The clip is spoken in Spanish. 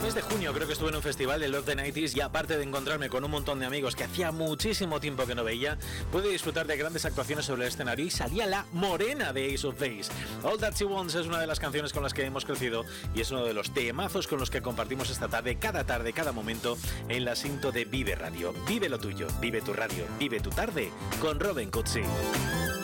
mes de junio creo que estuve en un festival de Love the 90s y aparte de encontrarme con un montón de amigos que hacía muchísimo tiempo que no veía, pude disfrutar de grandes actuaciones sobre el escenario y salía la morena de Ace of Base. All That She Wants es una de las canciones con las que hemos crecido y es uno de los temazos con los que compartimos esta tarde, cada momento en la cinta de Vive Radio. Vive lo tuyo, vive tu radio, vive tu tarde con Robin Cutsi.